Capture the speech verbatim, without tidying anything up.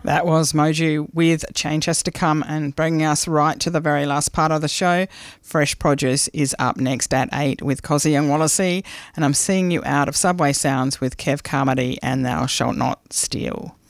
That was Moju with Change Has to Come, and bringing us right to the very last part of the show. Fresh Produce is up next at eight with Cozzy and Wallacey, and I'm seeing you out of Subway Sounds with Kev Carmody and Thou Shalt Not Steal.